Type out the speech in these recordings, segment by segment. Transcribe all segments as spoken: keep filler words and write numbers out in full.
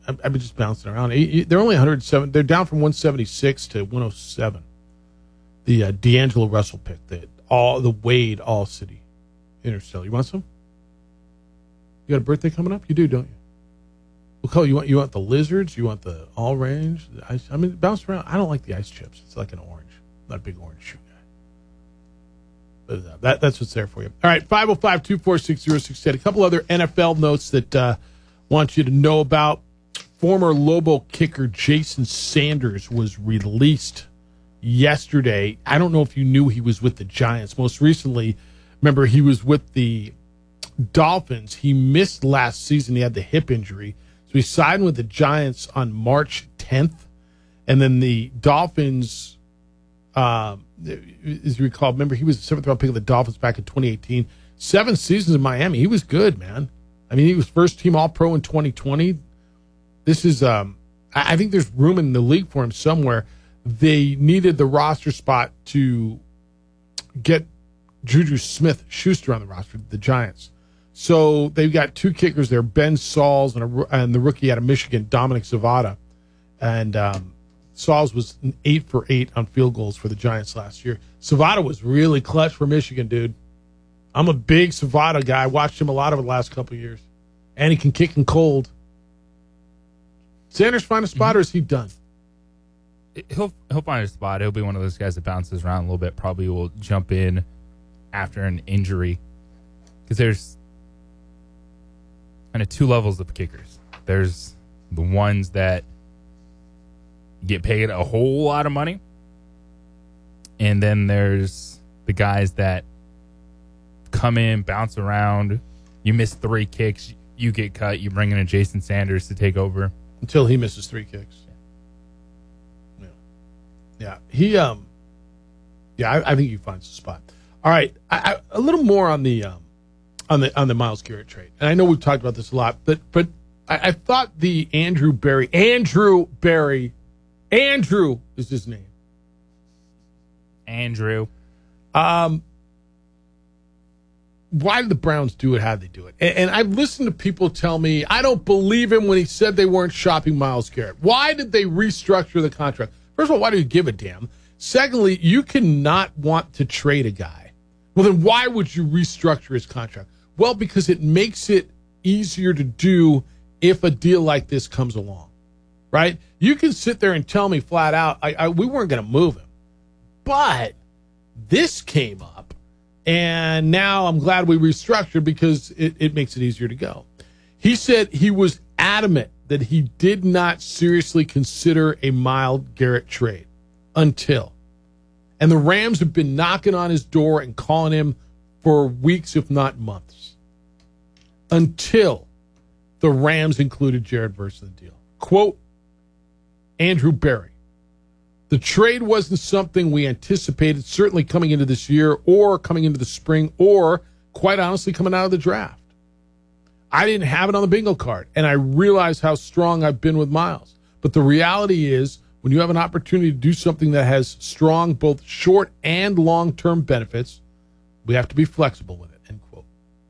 I've, I've been just bouncing around. They're only one hundred seven. They're down from one seventy-six to one oh seven. The uh, D'Angelo Russell pick, the all the Wade All City Interstellar. You want some? You got a birthday coming up? You do, don't you? What color you want? You want the lizards? You want the all range? The ice? I mean, bounce around. I don't like the ice chips. It's like an orange. I'm not a big orange shoe guy. But uh, that that's what's there for you. All right, five oh five, two four six, oh six eight. A couple other N F L notes that uh, want you to know about. Former Lobo kicker Jason Sanders was released yesterday. I don't know if you knew he was with the Giants. Most recently, remember, he was with the Dolphins. He missed last season. He had the hip injury. So he signed with the Giants on March tenth. And then the Dolphins, um, as you recall, remember, he was the seventh round pick of the Dolphins back in twenty eighteen. Seven seasons in Miami. He was good, man. I mean, he was first team All-Pro in twenty twenty. This is, um, I think there's room in the league for him somewhere. They needed the roster spot to get Juju Smith-Schuster on the roster, the Giants. So they've got two kickers there, Ben Sauls and, a, and the rookie out of Michigan, Dominic Zavada. And um, Sauls was an eight for eight on field goals for the Giants last year. Zavada was really clutch for Michigan, dude. I'm a big Zavada guy. I watched him a lot over the last couple of years. And he can kick and cold. Sanders find a spot, mm-hmm. or is he done? He'll he'll find a spot. He'll be one of those guys that bounces around a little bit. Probably will jump in after an injury. Because there's kind of two levels of kickers. There's the ones that get paid a whole lot of money. And then there's the guys that come in, bounce around. You miss three kicks, you get cut. You bring in a Jason Sanders to take over. Until he misses three kicks. Yeah. Yeah. He, um, yeah, I, I think he finds a spot. All right. I, I, a little more on the, um, on the, on the Myles Garrett trade. And I know we've talked about this a lot, but, but I, I thought the Andrew Berry, Andrew Berry, Andrew is his name. Andrew. Um, why did the Browns do it? How did they do it? And, and I've listened to people tell me, I don't believe him when he said they weren't shopping Myles Garrett. Why did they restructure the contract? First of all, why do you give a damn? Secondly, you cannot want to trade a guy. Well, then why would you restructure his contract? Well, because it makes it easier to do if a deal like this comes along, right? You can sit there and tell me flat out, I, I, we weren't going to move him. But this came up. And now I'm glad we restructured because it, it makes it easier to go. He said he was adamant that he did not seriously consider a Myles Garrett trade until. And the Rams have been knocking on his door and calling him for weeks, if not months, until the Rams included Jared Verse in the deal. Quote, Andrew Berry. The trade wasn't something we anticipated, certainly coming into this year or coming into the spring or, quite honestly, coming out of the draft. I didn't have it on the bingo card, and I realize how strong I've been with Myles. But the reality is, when you have an opportunity to do something that has strong both short and long-term benefits, we have to be flexible with it, end quote.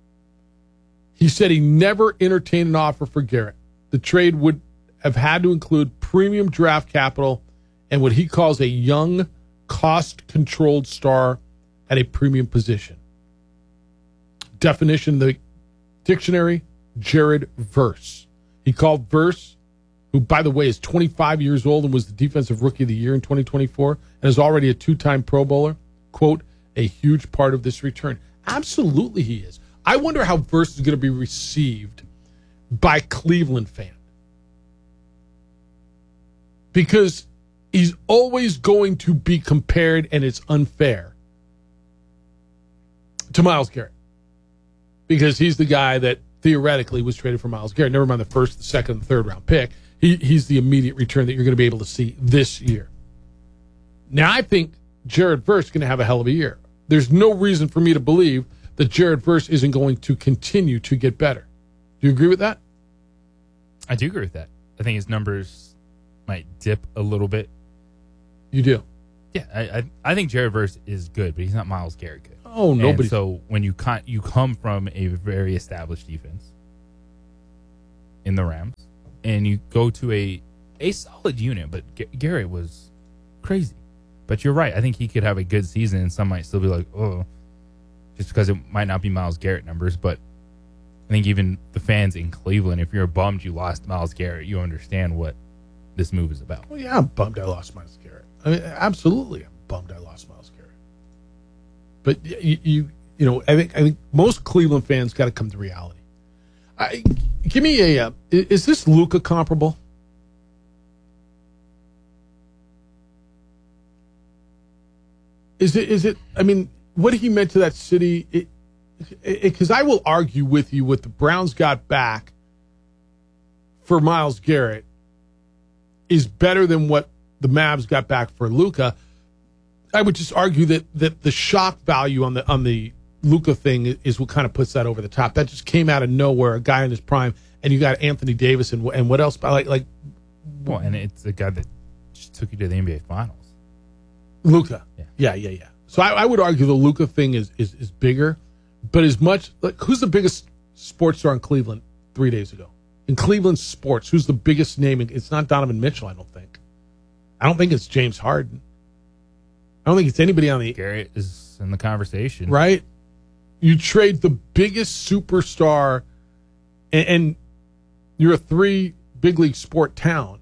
He said he never entertained an offer for Garrett. The trade would have had to include premium draft capital and what he calls a young, cost-controlled star at a premium position. Definition of the dictionary, Jared Verse. He called Verse, who, by the way, is twenty-five years old and was the Defensive Rookie of the Year in twenty twenty-four and is already a two-time Pro Bowler, quote, a huge part of this return. Absolutely he is. I wonder how Verse is going to be received by Cleveland fans. Because he's always going to be compared, and it's unfair, to Myles Garrett. Because he's the guy that theoretically was traded for Myles Garrett. Never mind the first, the second, and third round pick. He, he's the immediate return that you're going to be able to see this year. Now, I think Jared Verse is going to have a hell of a year. There's no reason for me to believe that Jared Verse isn't going to continue to get better. Do you agree with that? I do agree with that. I think his numbers might dip a little bit. You do? Yeah, I I, I think Jared Verse is good, but he's not Myles Garrett good. Oh, nobody. And so when you con- you come from a very established defense in the Rams, and you go to a a solid unit, but G- Garrett was crazy. But you're right. I think he could have a good season, and some might still be like, oh, just because it might not be Myles Garrett numbers. But I think even the fans in Cleveland, if you're bummed you lost Myles Garrett, you understand what this move is about. Well, yeah, I'm bummed I lost Myles Garrett. I mean, absolutely, I'm bummed I lost Myles Garrett. But you, you, you know, I think I think most Cleveland fans got to come to reality. I, give me a. Uh, is this Luka comparable? Is it? Is it? I mean, what he meant to that city. Because I will argue with you, what the Browns got back for Myles Garrett is better than what the Mavs got back for Luka. I would just argue that that the shock value on the on the Luka thing is what kind of puts that over the top. That just came out of nowhere, a guy in his prime, and you got Anthony Davis and and what else? Like like, well, and it's a guy that just took you to the N B A Finals. Luka, yeah, yeah, yeah, yeah. So I, I would argue the Luka thing is is is bigger, but as much like who's the biggest sports star in Cleveland three days ago? In Cleveland sports, who's the biggest name? It's not Donovan Mitchell, I don't think. I don't think it's James Harden. I don't think it's anybody on the Garrett is in the conversation, right? You trade the biggest superstar, and, and you're a three big league sport town.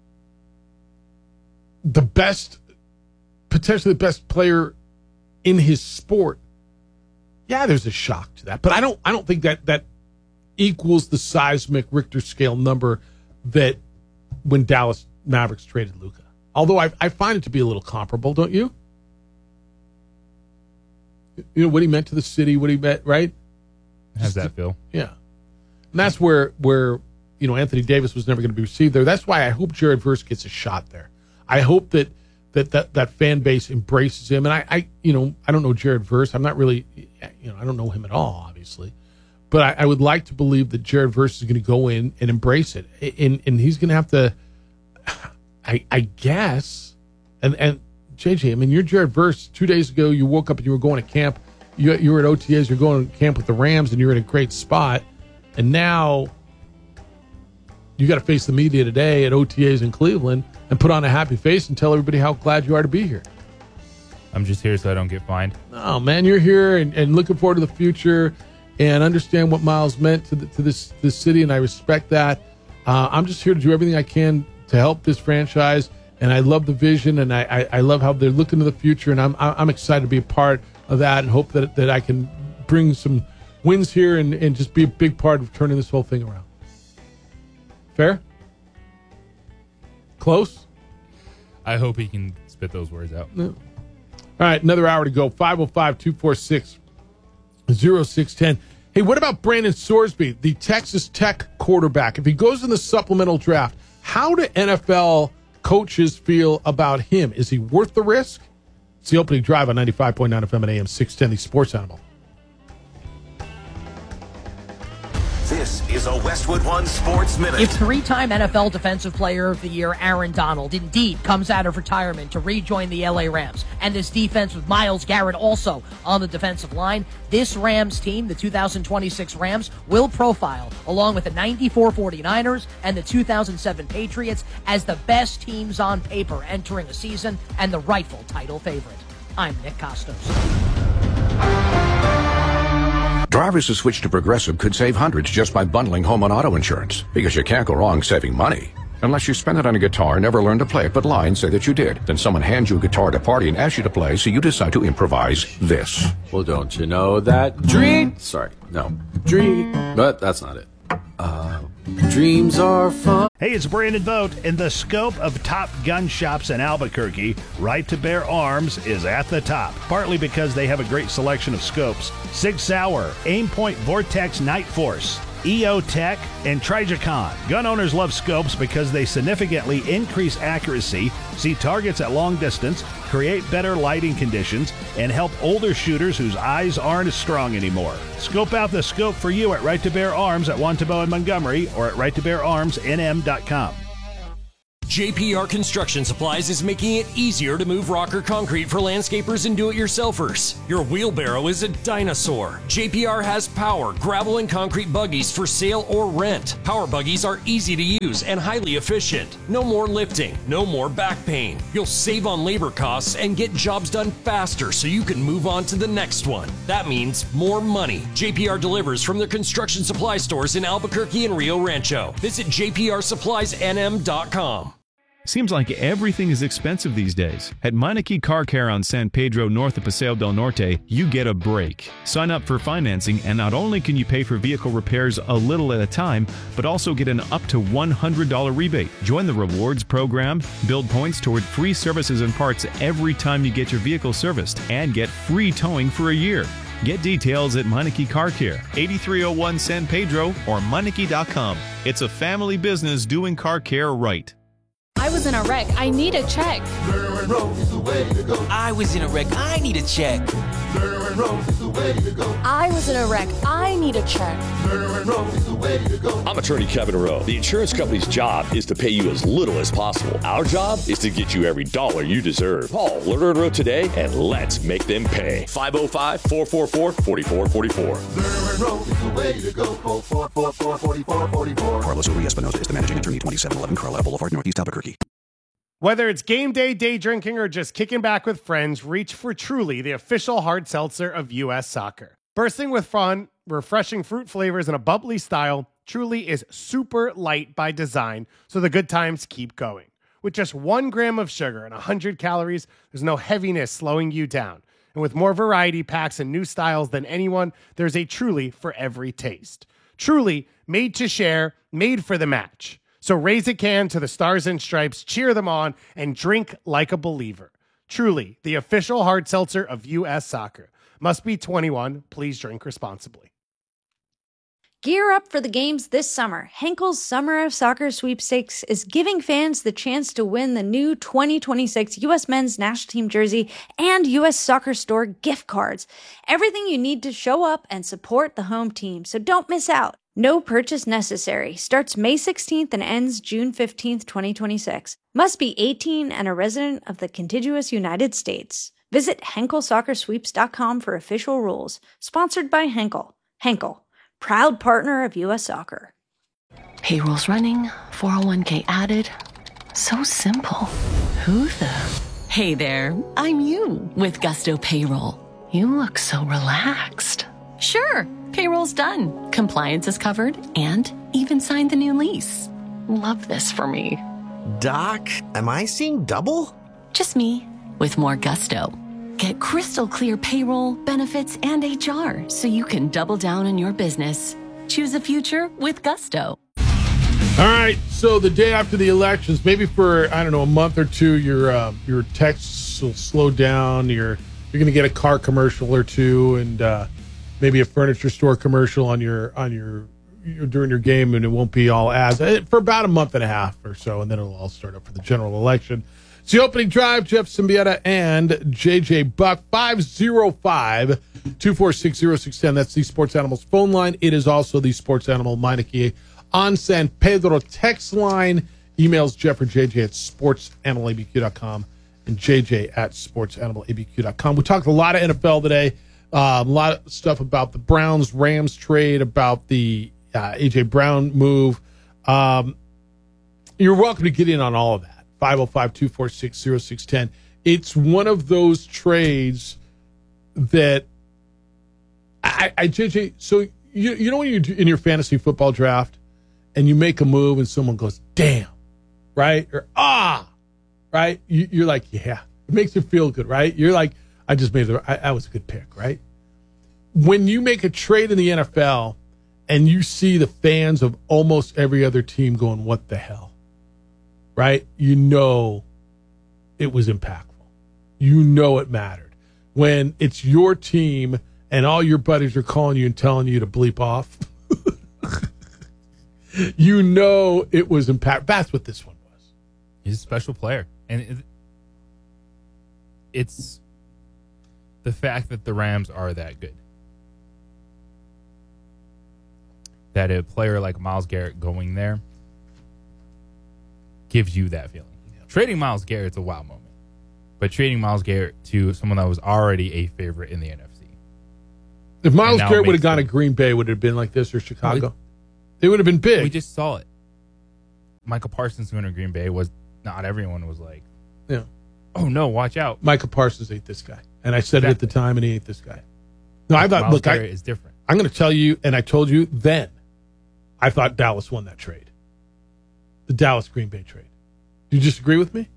The best, potentially the best player in his sport. Yeah, there's a shock to that, but I don't. I don't think that that equals the seismic Richter scale number that when Dallas Mavericks traded Luka. Although I, I find it to be a little comparable, don't you? You know, what he meant to the city, what he meant, right? How's that feel? Yeah. And that's where, where you know, Anthony Davis was never going to be received there. That's why I hope Jared Verse gets a shot there. I hope that that, that, that fan base embraces him. And I, I, you know, I don't know Jared Verse. I'm not really, you know, I don't know him at all, obviously. But I, I would like to believe that Jared Verse is going to go in and embrace it. And, and he's going to have to, I, I guess, and, and J J, I mean, you're Jared Verse. Two days ago, you woke up and you were going to camp. You, you were at O T As. You're going to camp with the Rams, and you're in a great spot. And now you got to face the media today at O T As in Cleveland and put on a happy face and tell everybody how glad you are to be here. I'm just here so I don't get fined. No, man, you're here and, and looking forward to the future and understand what Myles meant to the, to this this city, and I respect that. Uh, I'm just here to do everything I can to help this franchise, and I love the vision, and I, I, I love how they're looking to the future, and I'm I'm excited to be a part of that and hope that that I can bring some wins here and, and just be a big part of turning this whole thing around. Fair? Close? I hope he can spit those words out. No. All right, another hour to go. five oh five, two four six, oh six one oh. Hey, what about Brandon Sorsby, the Texas Tech quarterback? If he goes in the supplemental draft, how do N F L coaches feel about him? Is he worth the risk? It's the opening drive on ninety-five point nine F M and A M six ten, the Sports Animal. This is a Westwood One Sports Minute. If three-time N F L Defensive Player of the Year Aaron Donald indeed comes out of retirement to rejoin the L A Rams, and this defense with Myles Garrett also on the defensive line, this Rams team, the two thousand twenty-six Rams, will profile, along with the ninety-four 49ers and the two thousand seven Patriots, as the best teams on paper entering a season and the rightful title favorite. I'm Nick Costos. Drivers who switch to Progressive could save hundreds just by bundling home and auto insurance, because you can't go wrong saving money. Unless you spend it on a guitar, never learn to play it, but lie and say that you did. Then someone hands you a guitar at a party and asks you to play, so you decide to improvise this. Well, don't you know that dream... Sorry, no. Dream... But that's not it. Uh, dreams are fun. Hey, it's Brandon Vogt. In the scope of top gun shops in Albuquerque, Right to Bear Arms is at the top, partly because they have a great selection of scopes. Sig Sauer, Aimpoint Vortex Night Force, E O Tech, and Trijicon. Gun owners love scopes because they significantly increase accuracy, see targets at long distance, create better lighting conditions, and help older shooters whose eyes aren't as strong anymore. Scope out the scope for you at Right to Bear Arms at Wantabo and Montgomery or at right to bear arms n m dot com. J P R Construction Supplies is making it easier to move rock or concrete for landscapers and do-it-yourselfers. Your wheelbarrow is a dinosaur. J P R has power, gravel, and concrete buggies for sale or rent. Power buggies are easy to use and highly efficient. No more lifting, no more back pain. You'll save on labor costs and get jobs done faster so you can move on to the next one. That means more money. J P R delivers from their construction supply stores in Albuquerque and Rio Rancho. Visit j p r supplies n m dot com. Seems like everything is expensive these days. At Meineke Car Care on San Pedro north of Paseo del Norte, you get a break. Sign up for financing and not only can you pay for vehicle repairs a little at a time, but also get an up to one hundred dollars rebate. Join the rewards program, build points toward free services and parts every time you get your vehicle serviced, and get free towing for a year. Get details at Meineke Car Care, eighty-three oh one San Pedro or Meineke dot com. It's a family business doing car care right. I was in a wreck. I need a check. Derwin Rose is the way to go. I was in a wreck. I need a check. Derwin Rose is the way to go. I was in a wreck. I need a check. Derwin Rose is the way to go. I'm attorney Kevin Rowe. The insurance company's job is to pay you as little as possible. Our job is to get you every dollar you deserve. Call Lerner and Rowe today and let's make them pay. five oh five, four four four, four four four four. Derwin Rose is the way to go. four four four, four four four four. Carlos Uri Espinosa is the managing attorney, twenty-seven eleven Carlisle Boulevard, Northeast Albuquerque. Whether it's game day, day drinking, or just kicking back with friends, reach for Truly, the official hard seltzer of U S Soccer. Bursting with fun, refreshing fruit flavors, and a bubbly style, Truly is super light by design, so the good times keep going. With just one gram of sugar and one hundred calories, there's no heaviness slowing you down. And with more variety packs and new styles than anyone, there's a Truly for every taste. Truly, made to share, made for the match. So raise a can to the Stars and Stripes, cheer them on, and drink like a believer. Truly, the official hard seltzer of U S Soccer. Must be twenty-one. Please drink responsibly. Gear up for the games this summer. Henkel's Summer of Soccer Sweepstakes is giving fans the chance to win the new twenty twenty-six U S Men's National Team jersey and U S Soccer Store gift cards. Everything you need to show up and support the home team, so don't miss out. No purchase necessary. Starts May sixteenth and ends June fifteenth, twenty twenty-six. Must be eighteen and a resident of the contiguous United States. Visit henkel soccer sweeps dot com for official rules. Sponsored by Henkel. Henkel, proud partner of U S Soccer. Payroll's running, four oh one k added. So simple. Who the? Hey there, I'm you with Gusto Payroll. You look so relaxed. Sure, payroll's done. Compliance is covered and even signed the new lease. Love this for me. Doc, am I seeing double? Just me with more gusto. Get crystal clear payroll, benefits, and H R so you can double down on your business. Choose a future with Gusto. All right, so the day after the elections, maybe for, I don't know, a month or two, your uh, your texts will slow down. You're, you're going to get a car commercial or two and uh, maybe a furniture store commercial on your on your, your during your game, and it won't be all ads for about a month and a half or so, and then it'll all start up for the general election. It's the opening drive. Jeff Symbieta and J J Buck. five oh five, two four six, oh six one oh. That's the Sports Animals phone line. It is also the Sports Animal Meineke on San Pedro text line. Emails Jeff or J J at sports animal a b q dot com and J J at sports animal a b q dot com. We talked a lot of N F L today. Uh, a lot of stuff about the Browns-Rams trade, about the uh, A J. Brown move. Um, you're welcome to get in on all of that. five oh five, two four six, oh six one oh. It's one of those trades that I, I J J, so you, you know when you're in your fantasy football draft and you make a move and someone goes, damn, right? Or, ah, right? You, you're like, yeah, it makes you feel good, right? You're like, I just made the, I, that was a good pick, right? When you make a trade in the N F L and you see the fans of almost every other team going, what the hell? Right? You know it was impactful. You know it mattered. When it's your team and all your buddies are calling you and telling you to bleep off, you know it was impactful. That's what this one was. He's a special player. And it, it's the fact that the Rams are that good. That a player like Myles Garrett going there gives you that feeling. Yeah. Trading Myles Garrett's a wow moment. But trading Myles Garrett to someone that was already a favorite in the N F C. If Myles Garrett would have gone to Green Bay, would it have been like this, or Chicago? Well, it, it would have been big. We just saw it. Michael Parsons going to Green Bay was not everyone was like, yeah, oh no, watch out. Michael Parsons ain't this guy. And I said exactly. it at the time, and he ain't this guy. No, I thought, Myles look, Garrett I, is different. I'm going to tell you, and I told you then, I thought Dallas won that trade. The Dallas Green Bay trade. Do you disagree with me?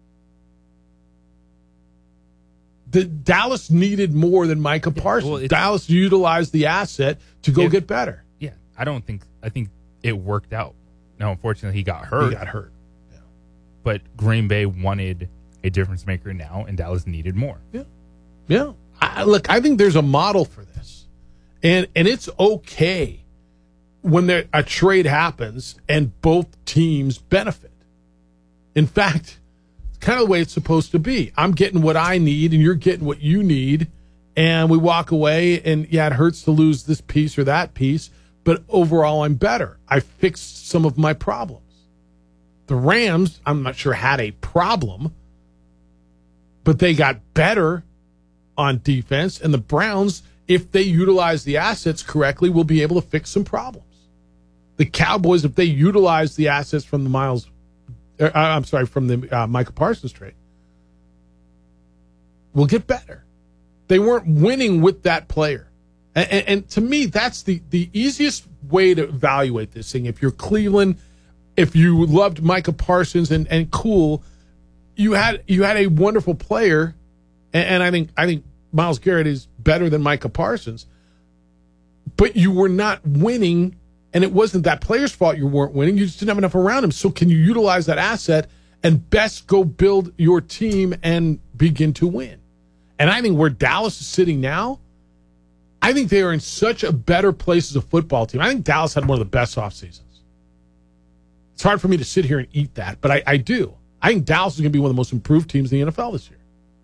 The Dallas needed more than Micah yeah, Parsons. Well, Dallas utilized the asset to go if, get better. Yeah, I don't think I think it worked out. Now, unfortunately, he got hurt. He got hurt. Yeah. But Green Bay wanted a difference maker now, and Dallas needed more. Yeah, yeah. I, look, I think there's a model for this, and and it's okay when there a trade happens and both teams benefit. In fact, kind of the way it's supposed to be. I'm getting what I need and you're getting what you need, and we walk away, and yeah, it hurts to lose this piece or that piece, but overall I'm better. I fixed some of my problems. The Rams, I'm not sure, had a problem, but they got better on defense, and the Browns, if they utilize the assets correctly, will be able to fix some problems. The Cowboys, if they utilize the assets from the Miles Uh, I'm sorry, from the uh, Micah Parsons trade, will get better. They weren't winning with that player. And, and, and to me, that's the, the easiest way to evaluate this thing. If you're Cleveland, if you loved Micah Parsons and, and cool, you had you had a wonderful player, and, and I think I think Myles Garrett is better than Micah Parsons, but you were not winning. And it wasn't that player's fault you weren't winning. You just didn't have enough around him. So can you utilize that asset and best go build your team and begin to win? And I think where Dallas is sitting now, I think they are in such a better place as a football team. I think Dallas had one of the best off seasons. It's hard for me to sit here and eat that, but I, I do. I think Dallas is going to be one of the most improved teams in the N F L this year.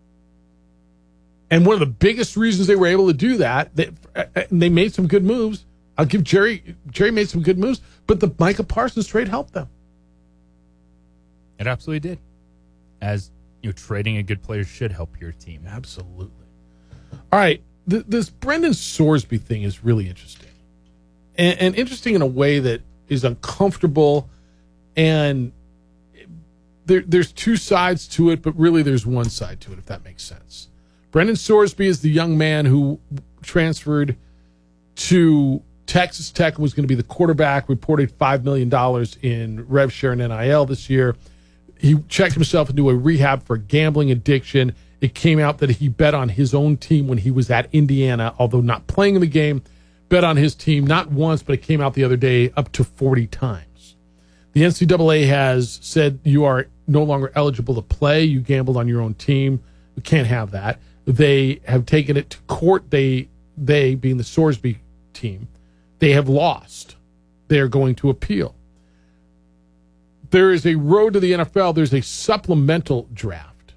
And one of the biggest reasons they were able to do that, they, they made some good moves. I'll give Jerry, Jerry made some good moves, but the Micah Parsons trade helped them. It absolutely did. As you know, trading a good player should help your team. Absolutely. All right. Th- this Brendan Sorsby thing is really interesting. And, and interesting in a way that is uncomfortable. And there, there's two sides to it, but really there's one side to it, if that makes sense. Brendan Sorsby is the young man who transferred to Texas Tech and was going to be the quarterback, reported five million dollars in rev share and N I L this year. He checked himself into a rehab for gambling addiction. It came out that he bet on his own team when he was at Indiana, although not playing in the game, bet on his team not once, but it came out the other day up to forty times. The N C double A has said you are no longer eligible to play. You gambled on your own team. We can't have that. They have taken it to court. They, they being the Sorsby team, they have lost. They are going to appeal. There is a road to the N F L. There's a supplemental draft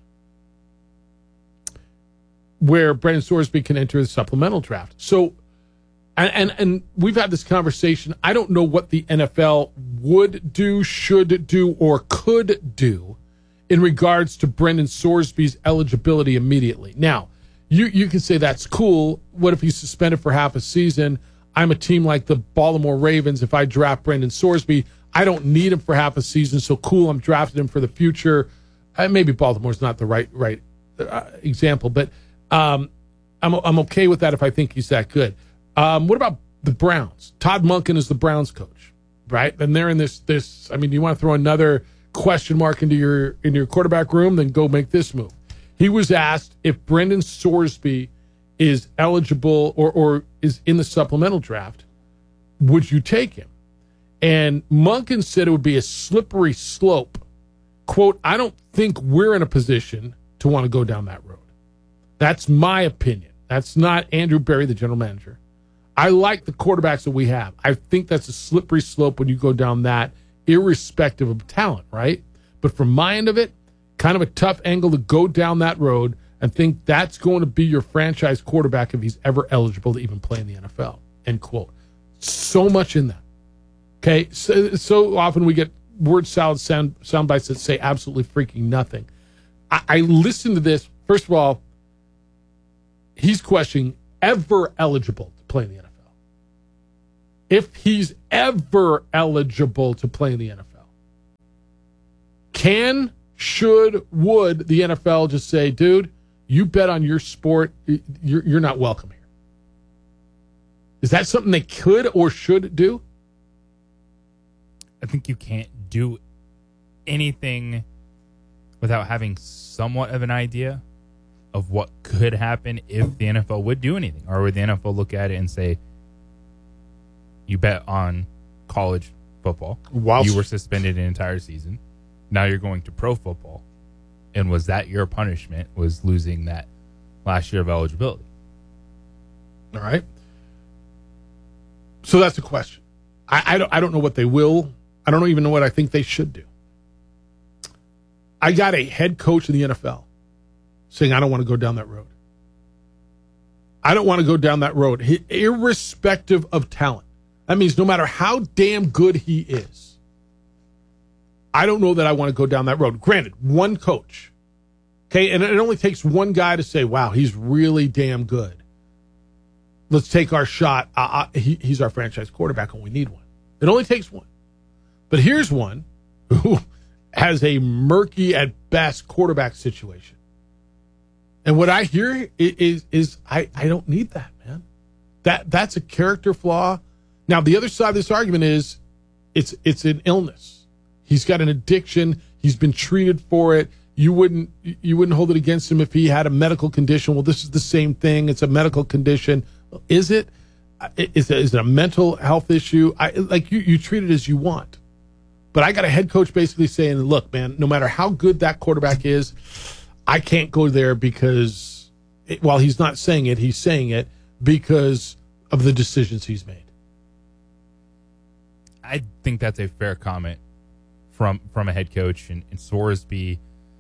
where Brendan Sorsby can enter the supplemental draft. So, and, and and we've had this conversation. I don't know what the N F L would do, should do, or could do in regards to Brendan Sorsby's eligibility immediately. Now, you, you can say that's cool. What if he's suspended for half a season? I'm a team like the Baltimore Ravens. If I draft Brendan Sorsby, I don't need him for half a season, so cool, I'm drafting him for the future. Uh, maybe Baltimore's not the right right uh, example, but um, I'm I'm okay with that if I think he's that good. Um, what about the Browns? Todd Monken is the Browns coach, right? And they're in this this. I mean, you want to throw another question mark into your into your quarterback room? Then go make this move. He was asked if Brendan Sorsby is eligible or or is in the supplemental draft, would you take him? And Monken said it would be a slippery slope. Quote, I don't think we're in a position to want to go down that road. That's my opinion. That's not Andrew Berry, the general manager. I like the quarterbacks that we have. I think that's a slippery slope when you go down that, irrespective of talent, right? But from my end of it, kind of a tough angle to go down that road and think that's going to be your franchise quarterback if he's ever eligible to even play in the N F L, end quote. So much in that. Okay, so, so often we get word salad sound sound bites that say absolutely freaking nothing. I, I listened to this. First of all, he's questioning ever eligible to play in the N F L. If he's ever eligible to play in the N F L. Can, should, would the N F L just say, dude, you bet on your sport, you're, you're not welcome here? Is that something they could or should do? I think you can't do anything without having somewhat of an idea of what could happen if the N F L would do anything. Or would the N F L look at it and say, you bet on college football. Whilst- you were suspended an entire season. Now you're going to pro football. And was that your punishment, was losing that last year of eligibility? All right. So that's the question. I, I, don't, I don't know what they will. I don't even know what I think they should do. I got a head coach in the N F L saying, I don't want to go down that road. I don't want to go down that road, he, irrespective of talent. That means no matter how damn good he is, I don't know that I want to go down that road. Granted, one coach. Okay, and it only takes one guy to say, wow, he's really damn good. Let's take our shot. Uh, uh, he, he's our franchise quarterback, and we need one. It only takes one. But here's one who has a murky at best quarterback situation. And what I hear is, is, is I, I don't need that, man. That that's a character flaw. Now, the other side of this argument is it's it's an illness. He's got an addiction. He's been treated for it. You wouldn't you wouldn't hold it against him if he had a medical condition. Well, this is the same thing. It's a medical condition. Is it? Is it, is it a mental health issue? I, like you, you treat it as you want. But I got a head coach basically saying, look, man, no matter how good that quarterback is, I can't go there because, it, while he's not saying it, he's saying it because of the decisions he's made. I think that's a fair comment from from a head coach. And, and Sorsby,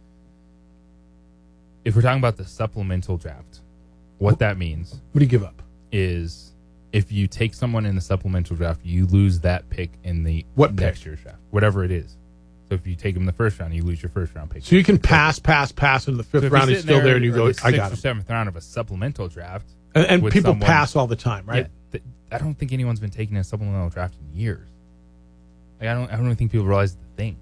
if we're talking about the supplemental draft, what that means. What do you give up? Is if you take someone in the supplemental draft, you lose that pick in the what next pick? year's draft, whatever it is. So if you take him in the first round, you lose your first round pick. So you can pass, pass, pass into the fifth so round. He's still there, and you go, the I got him. Sixth or seventh round of a supplemental draft. And, and people someone, pass all the time, right? Yeah, th- I don't think anyone's been taking a supplemental draft in years. Like, I don't. I don't even think people realize the thing.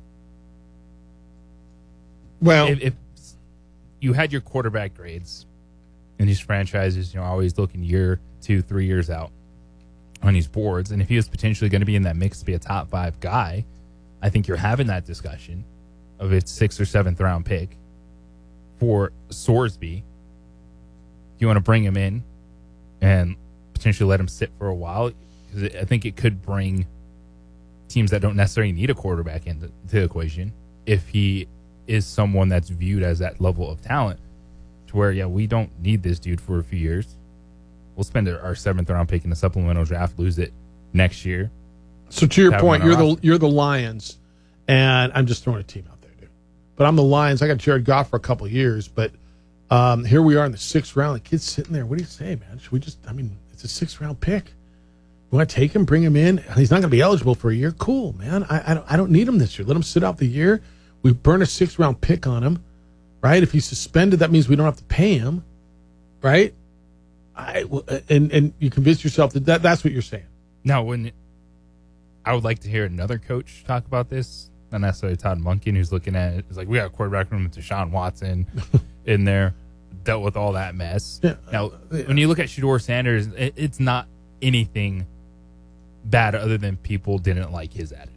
Well, if, if you had your quarterback grades, and these franchises, you know, always looking year two, three years out on these boards, and if he was potentially going to be in that mix to be a top five guy, I think you're having that discussion of its sixth or seventh round pick for Sorsby. You want to bring him in and potentially let him sit for a while, because I think it could bring teams that don't necessarily need a quarterback into the equation if he is someone that's viewed as that level of talent, to where, yeah, we don't need this dude for a few years. We'll spend our seventh round pick in the supplemental draft, lose it next year. So to your point, you're the you're the Lions, and I'm just throwing a team out there, dude. But I'm the Lions. I got Jared Goff for a couple of years, but um, here we are in the sixth round. The kid's sitting there. What do you say, man? Should we just? I mean, it's a sixth round pick. You want to take him, bring him in? He's not going to be eligible for a year. Cool, man. I I don't, I don't need him this year. Let him sit out the year. We burn a sixth round pick on him, right? If he's suspended, that means we don't have to pay him, right? I and and you convince yourself that, that that's what you're saying. Now, when I would like to hear another coach talk about this, not necessarily Todd Monken, who's looking at it. It's like, we got a quarterback room with Deshaun Watson in there, dealt with all that mess. Yeah. Now, yeah. when you look at Shedeur Sanders, it, it's not anything bad other than people didn't like his attitude.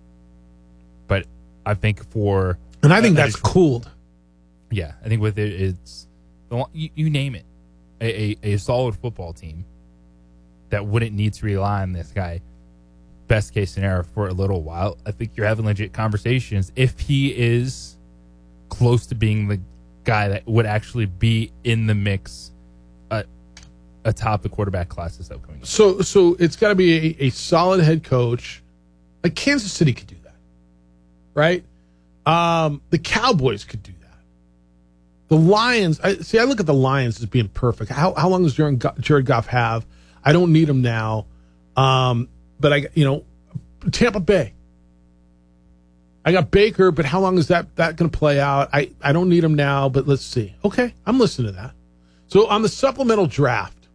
But I think for... And I think uh, that's cooled. Yeah, I think with it, it's... You, you name it. A, a, a solid football team that wouldn't need to rely on this guy, best case scenario, for a little while. I think you're having legit conversations if he is close to being the guy that would actually be in the mix uh, atop the quarterback class this upcoming year. So, so it's got to be a, a solid head coach. Like Kansas City could do that, right? Um, the Cowboys could do that. The Lions, I, see, I look at the Lions as being perfect. How how long does Jared, Jared Goff have? I don't need him now. Um, but, I, you know, Tampa Bay. I got Baker, but how long is that that going to play out? I, I don't need him now, but let's see. Okay, I'm listening to that. So on the supplemental draft,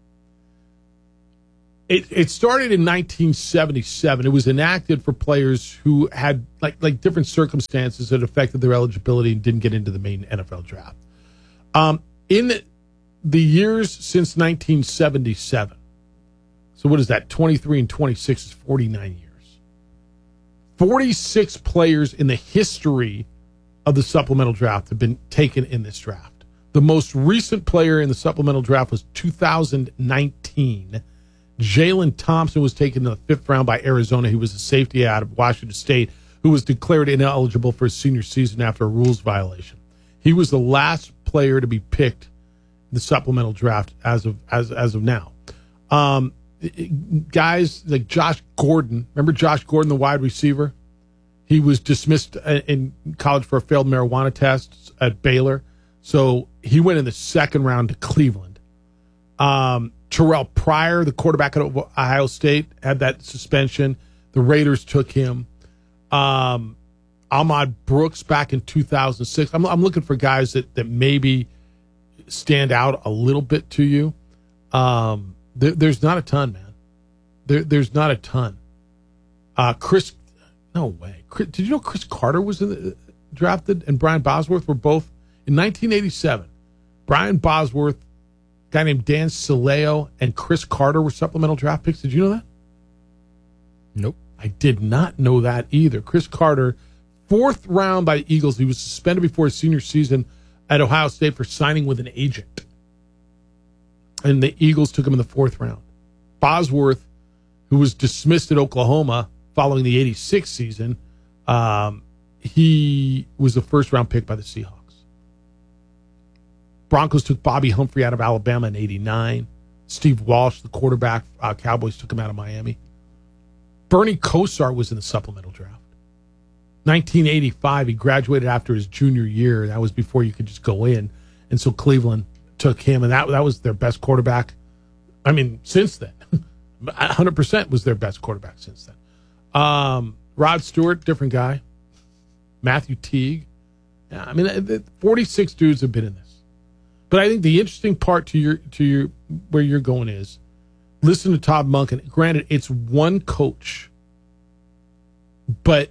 it it started in nineteen seventy-seven. It was enacted for players who had like like different circumstances that affected their eligibility and didn't get into the main N F L draft. Um, in the, the years since nineteen seventy-seven, so what is that? twenty-three and twenty-six is forty-nine years. forty-six players in the history of the supplemental draft have been taken in this draft. The most recent player in the supplemental draft was two thousand nineteen. Jalen Thompson was taken in the fifth round by Arizona. He was a safety out of Washington State who was declared ineligible for his senior season after a rules violation. He was the last player to be picked in the supplemental draft as of as as of now. Um, guys like Josh Gordon, remember Josh Gordon, the wide receiver? He was dismissed in college for a failed marijuana test at Baylor. So he went in the second round to Cleveland. Um, Terrell Pryor, the quarterback at Ohio State, had that suspension. The Raiders took him. Um, Ahmad Brooks back in two thousand six. I'm, I'm looking for guys that, that maybe stand out a little bit to you. Um, there, there's not a ton, man. There, there's not a ton. Uh, Chris, no way. Chris, did you know Chris Carter was in the, drafted and Brian Bosworth were both in nineteen eighty-seven? Brian Bosworth, a guy named Dan Sileo, and Chris Carter were supplemental draft picks. Did you know that? Nope. I did not know that either. Chris Carter, fourth round by the Eagles. He was suspended before his senior season at Ohio State for signing with an agent. And the Eagles took him in the fourth round. Bosworth, who was dismissed at Oklahoma following the eighty-six season, um, he was the first round pick by the Seahawks. Broncos took Bobby Humphrey out of Alabama in eighty-nine. Steve Walsh, the quarterback, uh, Cowboys took him out of Miami. Bernie Kosar was in the supplemental draft. nineteen eighty-five, he graduated after his junior year. That was before you could just go in. And so Cleveland took him, and that, that was their best quarterback. I mean, since then. one hundred percent was their best quarterback since then. Um, Rod Stewart, different guy. Matthew Teague. Yeah, I mean, forty-six dudes have been in this. But I think the interesting part to your to your where you're going is listen to Todd Monken. Granted, it's one coach, but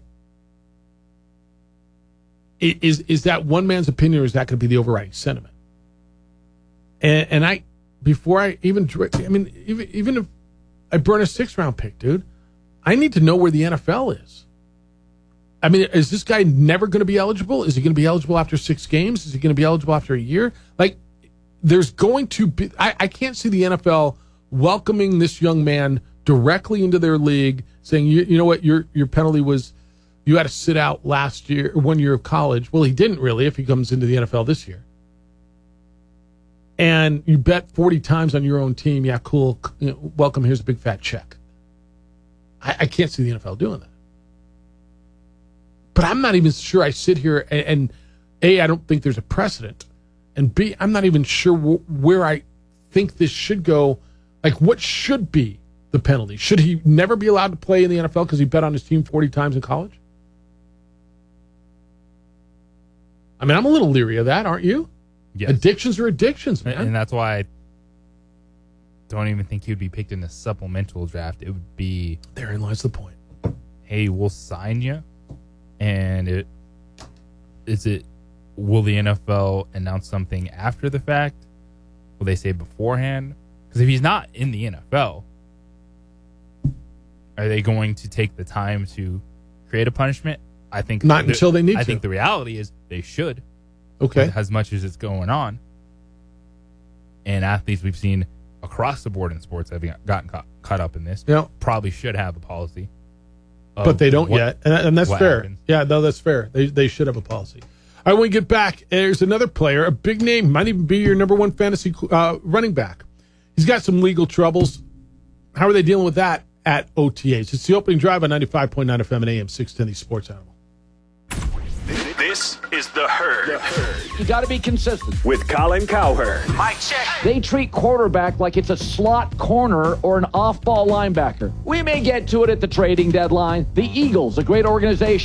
is is that one man's opinion, or is that going to be the overriding sentiment? And, and I, before I even, I mean, even even if I burn a six round pick, dude, I need to know where the N F L is. I mean, is this guy never going to be eligible? Is he going to be eligible after six games? Is he going to be eligible after a year? Like, there's going to be, I, I can't see the N F L welcoming this young man directly into their league, saying, you, you know what, your your penalty was, you had to sit out last year, one year of college. Well, he didn't really if he comes into the N F L this year. And you bet forty times on your own team, yeah, cool, you know, welcome, here's a big fat check. I, I can't see the N F L doing that. But I'm not even sure I sit here and, and A, I don't think there's a precedent. And B, I'm not even sure w- where I think this should go. Like, what should be the penalty? Should he never be allowed to play in the N F L because he bet on his team forty times in college? I mean, I'm a little leery of that, aren't you? Yes. Addictions are addictions, man. And that's why I don't even think he would be picked in the supplemental draft. It would be... Therein lies the point. Hey, we'll sign you. And it is it... Will the N F L announce something after the fact? Will they say beforehand? Because if he's not in the N F L, are they going to take the time to create a punishment? I think not the, until they need I to. I think the reality is they should. Okay. As much as it's going on. And athletes we've seen across the board in sports have gotten caught, caught up in this. Yeah. Probably should have a policy. But they don't what, yet. And, and that's fair. Happens. Yeah, no, that's fair. They they should have a policy. All right, when we get back, there's another player, a big name, might even be your number one fantasy uh, running back. He's got some legal troubles. How are they dealing with that at O T As? It's the opening drive on ninety-five point nine F M and A M six ten, the Sports Animal. This is The Herd. The Herd. You got to be consistent. With Colin Cowherd. Mike check. They treat quarterback like it's a slot corner or an off-ball linebacker. We may get to it at the trading deadline. The Eagles, a great organization.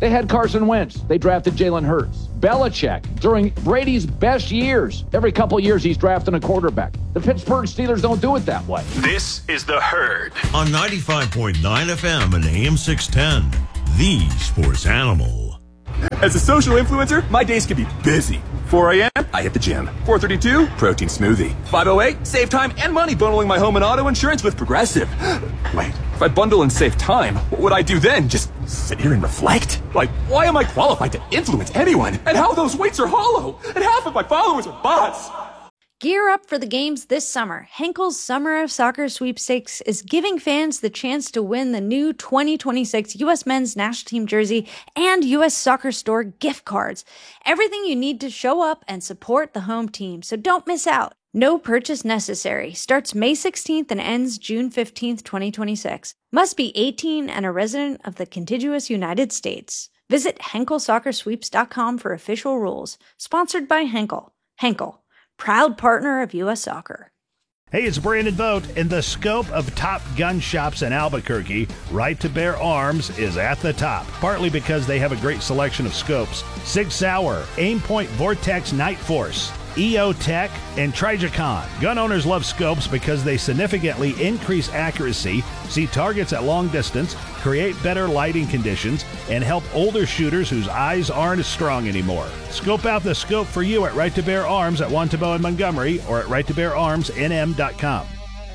They had Carson Wentz. They drafted Jalen Hurts. Belichick, during Brady's best years, every couple years he's drafting a quarterback. The Pittsburgh Steelers don't do it that way. This is The Herd on ninety-five point nine F M and A M six ten, the sports animal. As a social influencer, my days can be busy. four a.m., I hit the gym. four thirty-two, protein smoothie. five oh eight, save time and money bundling my home and auto insurance with Progressive. Wait, if I bundle and save time, what would I do then? Just sit here and reflect? Like, why am I qualified to influence anyone? And how those weights are hollow? And half of my followers are bots. Gear up for the games this summer. Henkel's Summer of Soccer Sweepstakes is giving fans the chance to win the new twenty twenty-six U S Men's National Team jersey and U S Soccer Store gift cards. Everything you need to show up and support the home team, so don't miss out. No purchase necessary. Starts May sixteenth and ends June fifteenth, twenty twenty-six. Must be eighteen and a resident of the contiguous United States. Visit Henkel Soccer Sweeps dot com for official rules. Sponsored by Henkel. Henkel, proud partner of U S Soccer. Hey, it's Brandon Vogt. In the scope of top gun shops in Albuquerque, Right to Bear Arms is at the top, partly because they have a great selection of scopes. Sig Sauer, Aimpoint Vortex Night Force, E O Tech, and Trijicon. Gun owners love scopes because they significantly increase accuracy, see targets at long distance, create better lighting conditions, and help older shooters whose eyes aren't as strong anymore. Scope out the scope for you at Right to Bear Arms at Wantabo and Montgomery or at right to bear arms n m dot com.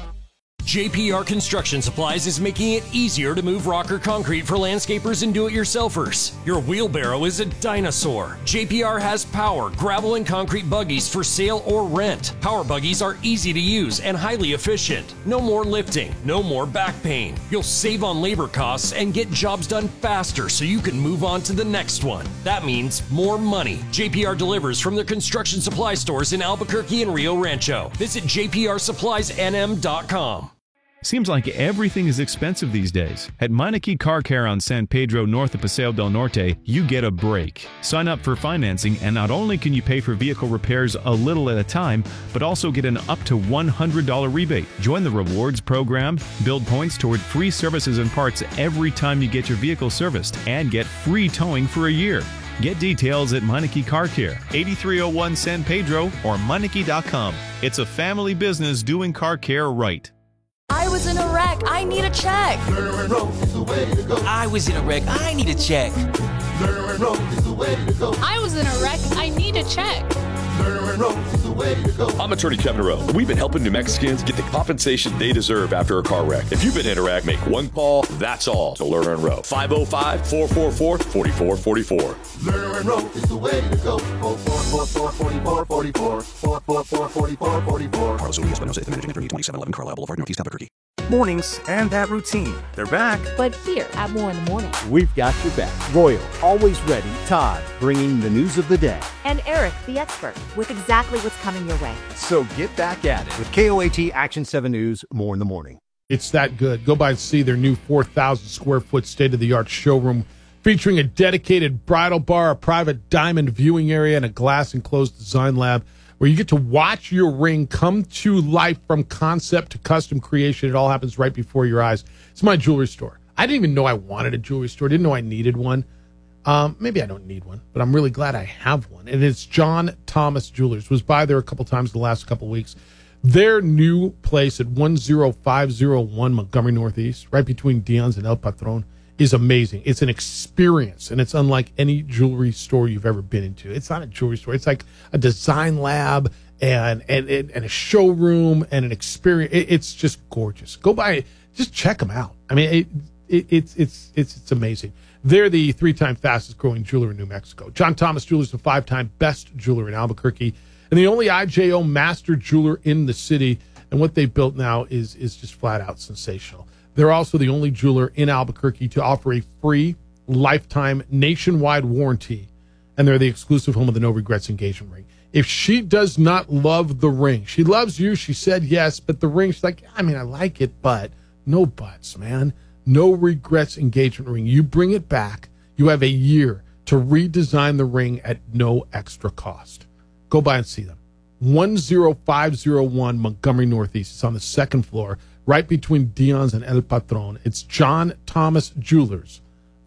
J P R Construction Supplies is making it easier to move rocker concrete for landscapers and do-it-yourselfers. Your wheelbarrow is a dinosaur. J P R has power, gravel, and concrete buggies for sale or rent. Power buggies are easy to use and highly efficient. No more lifting, no more back pain. You'll save on labor costs and get jobs done faster so you can move on to the next one. That means more money. J P R delivers from their construction supply stores in Albuquerque and Rio Rancho. Visit j p r supplies n m dot com. Seems like everything is expensive these days. At Meineke Car Care on San Pedro north of Paseo del Norte, you get a break. Sign up for financing and not only can you pay for vehicle repairs a little at a time, but also get an up to one hundred dollars rebate. Join the rewards program, build points toward free services and parts every time you get your vehicle serviced, and get free towing for a year. Get details at Meineke Car Care, eighty-three oh one San Pedro or Meineke dot com. It's a family business doing car care right. I was in a wreck. I need a check. Lerner Road is the way to go. I was in a wreck. I need a check. Lerner Road is the way to go. I was in a wreck. I need a check. Lerner Road is the way to go. I'm attorney Kevin Rowe. We've been helping New Mexicans get the compensation they deserve after a car wreck. If you've been in a wreck, make one call. That's all to Lerner and Rowe. five oh five, four four four, four four four four. Lerner Road is the way to go. four four four, four four four four. four four four, four four four four. Carlos Urias, Espinosa, the managing attorney, twenty-seven eleven Carlisle Boulevard, Northeast Albuquerque. Mornings and that routine. They're back. But here at More in the Morning. We've got your back. Royal, always ready. Todd, bringing the news of the day. And Eric, the expert, with exactly what's coming your way. So get back at it with K O A T Action seven News, More in the Morning. It's that good. Go by and see their new four thousand square foot state-of-the-art showroom featuring a dedicated bridal bar, a private diamond viewing area, and a glass-enclosed design lab where you get to watch your ring come to life from concept to custom creation. It all happens right before your eyes. It's my jewelry store. I didn't even know I wanted a jewelry store. Didn't know I needed one. Um, maybe I don't need one, but I'm really glad I have one. And it's John Thomas Jewelers. Was by there a couple times the last couple weeks. Their new place at one oh five oh one Montgomery Northeast, right between Dion's and El Patron, is amazing. It's an experience, and it's unlike any jewelry store you've ever been into. It's not a jewelry store. It's like a design lab and and, and a showroom and an experience. It, it's just gorgeous. Go by, just check them out. I mean, it, it, it's it's it's it's amazing. They're the three-time fastest-growing jeweler in New Mexico. John Thomas Jewelers, the five-time best jeweler in Albuquerque, and the only I J O master jeweler in the city. And what they've built now is is just flat-out sensational. They're also the only jeweler in Albuquerque to offer a free lifetime nationwide warranty, and they're the exclusive home of the No Regrets engagement ring. If she does not love the ring, she loves you, she said yes, but the ring, she's like, I mean, I like it, but no buts, man. No Regrets engagement ring. You bring it back, you have a year to redesign the ring at no extra cost. Go by and see them. one oh five oh one Montgomery Northeast. It's on the second floor, right between Dion's and El Patron. It's John Thomas Jewelers,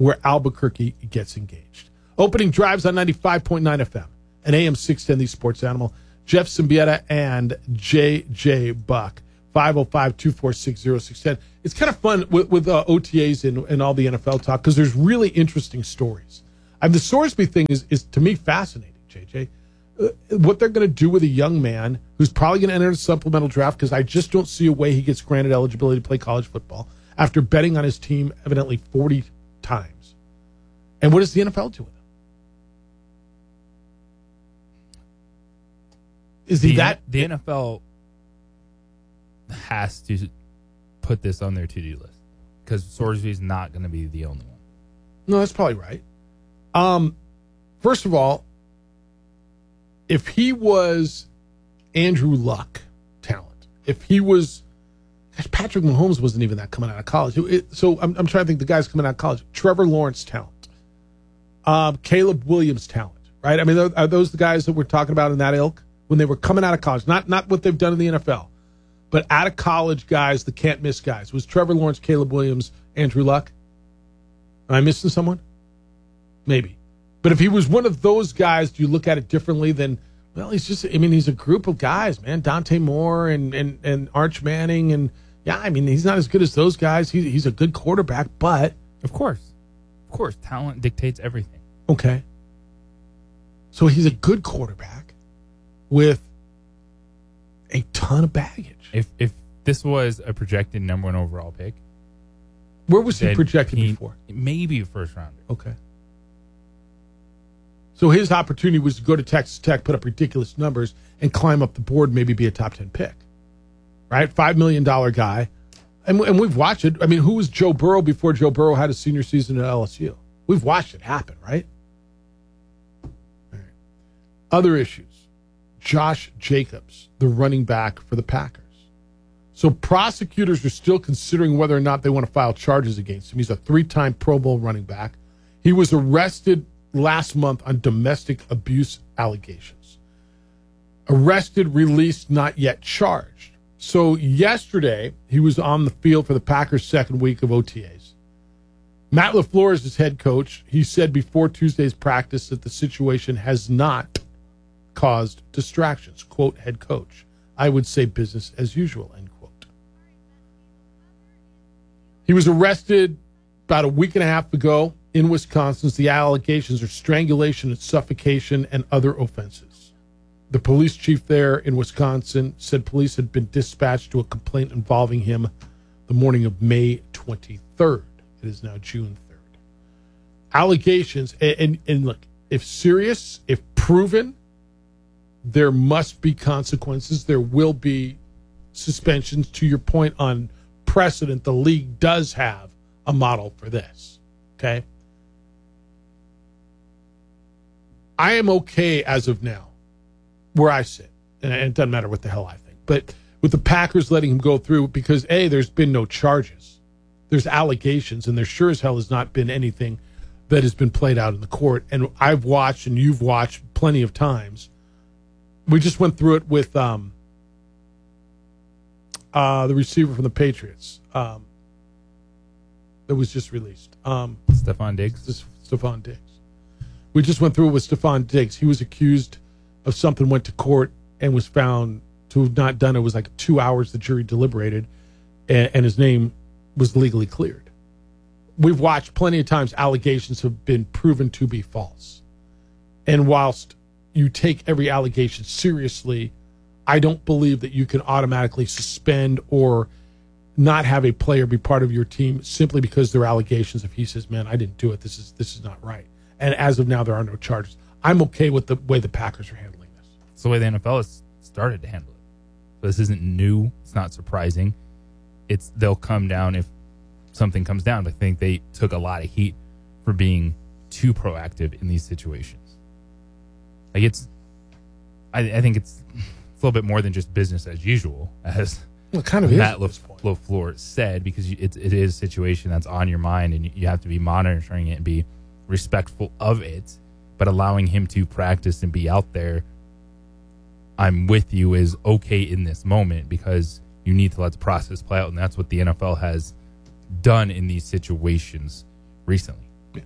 where Albuquerque gets engaged. Opening drives on ninety-five point nine F M and A M six ten, the Sports Animal. Jeff Symbieta and J J Buck. five oh five, two four six, oh six one oh. It's kind of fun with, with uh, O T As and, and all the N F L talk because there's really interesting stories. I mean, the Sorsby thing is, is, to me, fascinating, J J. Uh, what they're going to do with a young man who's probably going to enter a supplemental draft because I just don't see a way he gets granted eligibility to play college football after betting on his team evidently forty times. And what does the N F L do with him? Is he the, that... The N F L has to put this on their to-do list because Sorsby's not going to be the only one. No, that's probably right. Um, first of all, if he was Andrew Luck talent, if he was, gosh, Patrick Mahomes wasn't even that coming out of college. It, so I'm, I'm trying to think the guys coming out of college. Trevor Lawrence talent, um, Caleb Williams talent, right? I mean, are, are those the guys that we're talking about in that ilk when they were coming out of college? Not not what they've done in the N F L, but out of college guys, the can't miss guys. Was Trevor Lawrence, Caleb Williams, Andrew Luck? Am I missing someone? Maybe. But if he was one of those guys, do you look at it differently than, well, he's just, I mean, he's a group of guys, man. Dante Moore and, and, and Arch Manning. And, yeah, I mean, he's not as good as those guys. He, he's a good quarterback, but. Of course. Of course. Talent dictates everything. Okay. So he's a good quarterback with a ton of baggage. If if this was a projected number one overall pick. Where was he projected he, before? Maybe a first rounder. Okay. So his opportunity was to go to Texas Tech, put up ridiculous numbers, and climb up the board, maybe be a top ten pick. Right? five million dollars guy. And, and we've watched it. I mean, who was Joe Burrow before Joe Burrow had a senior season at L S U? We've watched it happen, right? All right. Other issues. Josh Jacobs, the running back for the Packers. So prosecutors are still considering whether or not they want to file charges against him. He's a three-time Pro Bowl running back. He was arrested last month on domestic abuse allegations. Arrested, released, not yet charged. So yesterday, he was on the field for the Packers' second week of O T As. Matt LaFleur is his head coach. He said before Tuesday's practice that the situation has not caused distractions. Quote, head coach. I would say business as usual, end quote. He was arrested about a week and a half ago in Wisconsin. The allegations are strangulation and suffocation and other offenses. The police chief there in Wisconsin said police had been dispatched to a complaint involving him the morning of May twenty-third. It is now June third. Allegations, and, and, and look, if serious, if proven, there must be consequences. There will be suspensions. To your point on precedent, the league does have a model for this. Okay? I am okay as of now where I sit. And it doesn't matter what the hell I think. But with the Packers letting him go through, because, A, there's been no charges. There's allegations, and there sure as hell has not been anything that has been played out in the court. And I've watched, and you've watched plenty of times. We just went through it with um, uh, the receiver from the Patriots um, that was just released. Um, Stephon Diggs? This, Stephon Diggs. We just went through it with Stephon Diggs. He was accused of something, went to court, and was found to have not done it. It was like two hours the jury deliberated, and, and his name was legally cleared. We've watched plenty of times allegations have been proven to be false. And whilst you take every allegation seriously, I don't believe that you can automatically suspend or not have a player be part of your team simply because there are allegations. If he says, man, I didn't do it, this is this is not right. And as of now, there are no charges. I'm okay with the way the Packers are handling this. It's the way the N F L has started to handle it. So this isn't new. It's not surprising. It's they'll come down if something comes down. I think they took a lot of heat for being too proactive in these situations. Like it's, I, I think it's, it's a little bit more than just business as usual, as well, it kind of Matt is LaFleur said, because it, it is a situation that's on your mind, and you have to be monitoring it and be respectful of it. But allowing him to practice and be out there, I'm with you, is okay in this moment because you need to let the process play out, and that's what the N F L has done in these situations recently.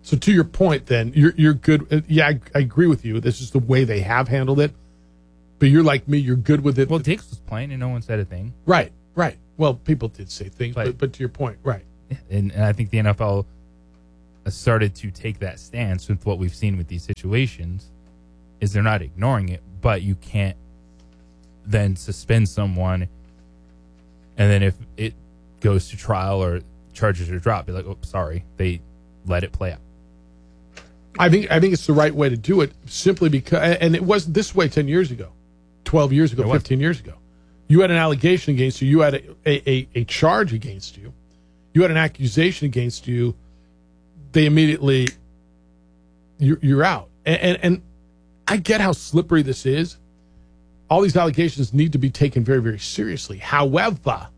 So to your point, then you're you're good. Yeah, I, I agree with you. This is the way they have handled it. But you're like me. You're good with it. Well, Diggs was playing and no one said a thing. Right, right. Well, people did say things, But- but, but to your point, right. And, and I think the N F L has started to take that stance with what we've seen with these situations. Is they're not ignoring it, but you can't then suspend someone, and then if it goes to trial or charges are dropped, be like, oh, sorry, they let it play out. I think I think it's the right way to do it, simply because, and it wasn't this way ten years ago, twelve years ago, It wasn't. fifteen years ago. You had an allegation against you. You had a, a, a, a charge against you. You had an accusation against you. They immediately, you're, you're out. And, and and I get how slippery this is. All these allegations need to be taken very, very seriously. However,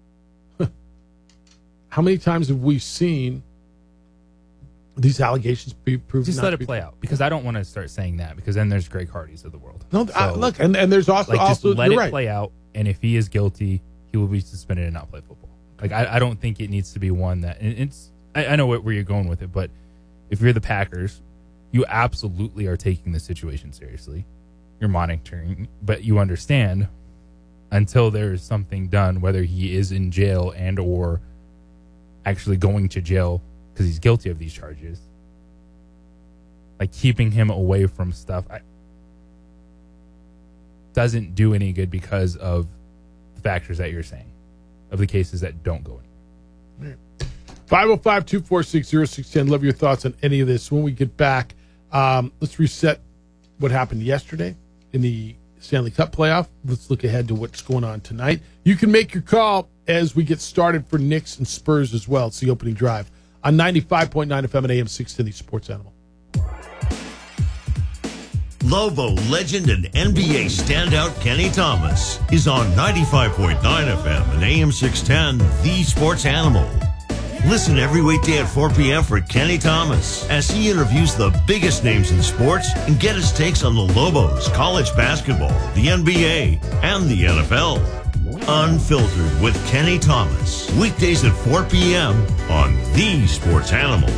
how many times have we seen these allegations be proven? Just not let to it be play true? out, because I don't want to start saying that, because then there's Greg Hardys of the world. No, I, So, look, and, and there's also, like, just also let you're it right. play out, and if he is guilty, he will be suspended and not play football. Like, I, I don't think it needs to be one that, and it's, I, I know where where you're going with it, but if you're the Packers, you absolutely are taking the situation seriously. You're monitoring, but you understand until there is something done, whether he is in jail and or actually going to jail because he's guilty of these charges, like keeping him away from stuff I, doesn't do any good because of the factors that you're saying, of the cases that don't go anywhere. five oh five, two four six, oh six one oh. Love your thoughts on any of this. When we get back, um, let's reset what happened yesterday in the Stanley Cup playoff. Let's look ahead to what's going on tonight. You can make your call as we get started for Knicks and Spurs as well. It's the opening drive on ninety-five point nine F M and A M six ten, the Sports Animal. Lobo legend and N B A standout Kenny Thomas is on ninety-five point nine F M and A M six ten, the Sports Animal. Listen every weekday at four p.m. for Kenny Thomas as he interviews the biggest names in sports and get his takes on the Lobos, college basketball, the N B A, and the N F L. Unfiltered with Kenny Thomas. Weekdays at four p.m. on the Sports Animal.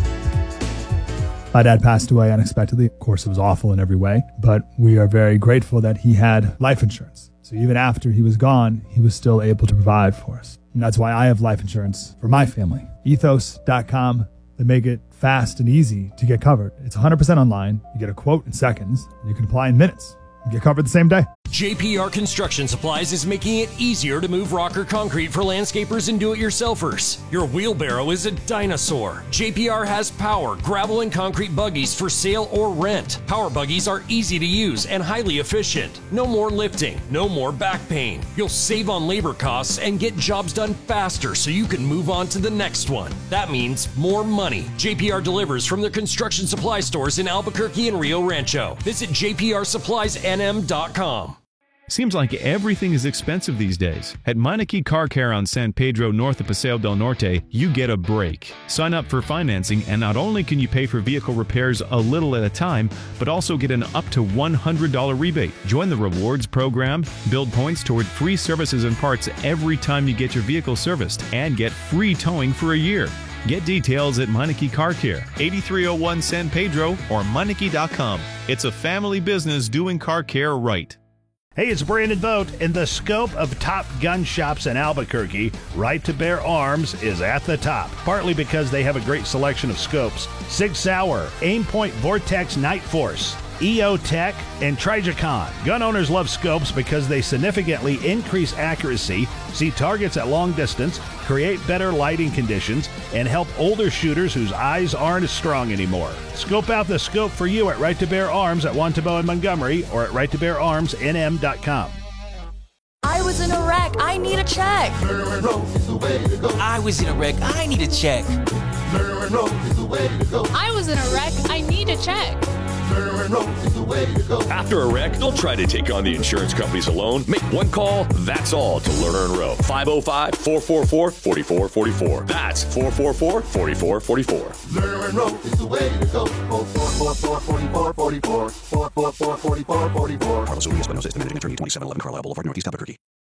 My dad passed away unexpectedly. Of course, it was awful in every way, but we are very grateful that he had life insurance. So even after he was gone, he was still able to provide for us. And that's why I have life insurance for my family. ethos dot com. They make it fast and easy to get covered. It's one hundred percent online. You get a quote in seconds. And you can apply in minutes. You get covered the same day. J P R Construction Supplies is making it easier to move rocker concrete for landscapers and do-it-yourselfers. Your wheelbarrow is a dinosaur. J P R has power, gravel, and concrete buggies for sale or rent. Power buggies are easy to use and highly efficient. No more lifting, no more back pain. You'll save on labor costs and get jobs done faster so you can move on to the next one. That means more money. J P R delivers from their construction supply stores in Albuquerque and Rio Rancho. Visit j p r supplies n m dot com. Seems like everything is expensive these days. At Meineke Car Care on San Pedro north of Paseo del Norte, you get a break. Sign up for financing, and not only can you pay for vehicle repairs a little at a time, but also get an up to one hundred dollars rebate. Join the rewards program, build points toward free services and parts every time you get your vehicle serviced, and get free towing for a year. Get details at Meineke Car Care, eighty-three oh one San Pedro, or Meineke dot com. It's a family business doing car care right. Hey, it's Brandon Vogt. In the scope of top gun shops in Albuquerque, Right to Bear Arms is at the top, partly because they have a great selection of scopes. Sig Sauer, Aimpoint Vortex Night Force, E O Tech, and Trijicon. Gun owners love scopes because they significantly increase accuracy, see targets at long distance, create better lighting conditions, and help older shooters whose eyes aren't as strong anymore. Scope out the scope for you at Right to Bear Arms at Wantabo and Montgomery or at right to bear arms n m dot com. I was in a wreck. I need a check. I was in a wreck. I need a check. I was in a wreck. I need a check. After a wreck, don't try to take on the insurance companies alone. Make one call, that's all, to Lerner and Rowe. five oh five, four four four, four four four four. That's four four four, four four four four. Lerner and Rowe is the way to go. four four four, four four four four. four four four, four four four four. Carlos Urias, Buenos Aires, managing attorney, twenty-seven eleven Carlisle Boulevard, Northeast Albuquerque.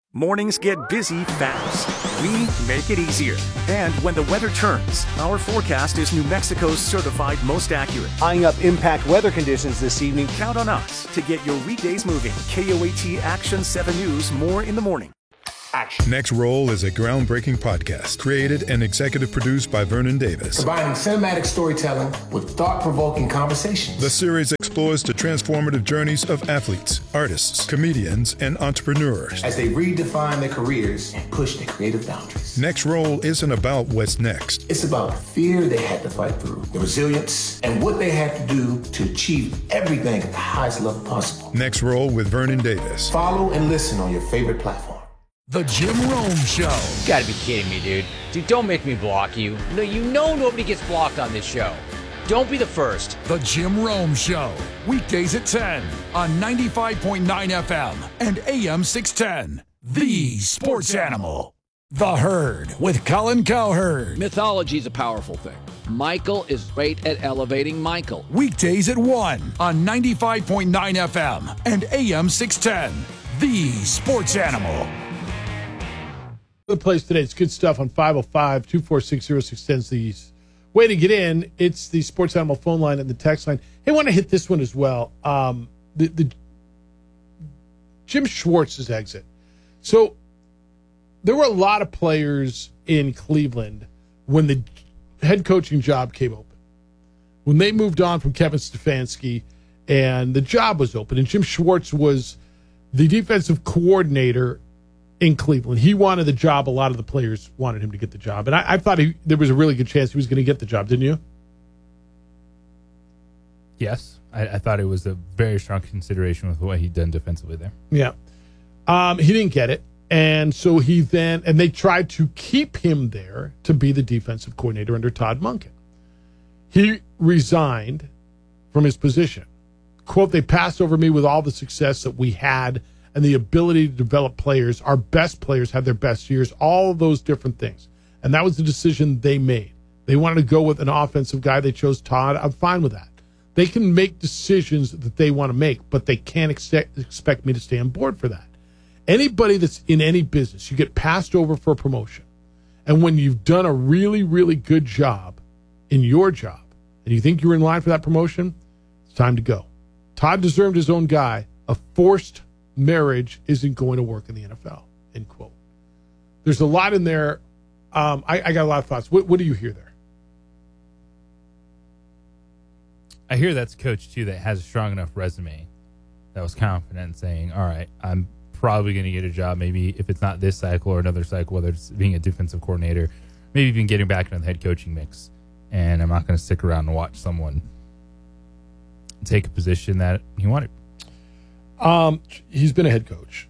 Mornings get busy fast. We make it easier. And when the weather turns, our forecast is New Mexico's certified most accurate. Eyeing up impact weather conditions this evening. Count on us to get your weekdays moving. K O A T Action seven News, more in the morning. Action. Next Roll is a groundbreaking podcast created and executive produced by Vernon Davis. Combining cinematic storytelling with thought-provoking conversations. The series explores the transformative journeys of athletes, artists, comedians, and entrepreneurs as they redefine their careers and push their creative boundaries. Next Roll isn't about what's next. It's about the fear they had to fight through, the resilience, and what they had to do to achieve everything at the highest level possible. Next Roll with Vernon Davis. Follow and listen on your favorite platform. The Jim Rome Show. You gotta be kidding me, dude. Dude, don't make me block you. No, you know nobody gets blocked on this show. Don't be the first. The Jim Rome Show. Weekdays at ten on ninety-five point nine F M and A M six ten. The Sports Animal. The Herd with Colin Cowherd. Mythology is a powerful thing. Michael is great at elevating Michael. Weekdays at one on ninety-five point nine F M and A M six ten. The Sports Animal. The place today. It's good stuff on five oh five, two four six, oh six one oh. The way to get in. It's the Sports Animal phone line and the text line. Hey, I want to hit this one as well. Um, the, the Jim Schwartz's exit. So there were a lot of players in Cleveland when the head coaching job came open. When they moved on from Kevin Stefanski and the job was open, and Jim Schwartz was the defensive coordinator in Cleveland. He wanted the job. A lot of the players wanted him to get the job. And I, I thought he, there was a really good chance he was going to get the job, didn't you? Yes. I, I thought it was a very strong consideration with what he'd done defensively there. Yeah. Um, he didn't get it. And so he then, and they tried to keep him there to be the defensive coordinator under Todd Monken. He resigned from his position. Quote, they passed over me with all the success that we had and the ability to develop players. Our best players had their best years, all of those different things. And that was the decision they made. They wanted to go with an offensive guy. They chose Todd. I'm fine with that. They can make decisions that they want to make, but they can't expect, expect me to stay on board for that. Anybody that's in any business, you get passed over for a promotion. And when you've done a really, really good job in your job, and you think you're in line for that promotion, it's time to go. Todd deserved his own guy. A forced marriage isn't going to work in the N F L, end quote. There's a lot in there. Um, I, I got a lot of thoughts. What, what do you hear there? I hear that's a coach, too, that has a strong enough resume that was confident in saying, all right, I'm probably going to get a job, maybe if it's not this cycle or another cycle, whether it's being a defensive coordinator, maybe even getting back into the head coaching mix. And I'm not going to stick around and watch someone take a position that he wanted. Um, he's been a head coach.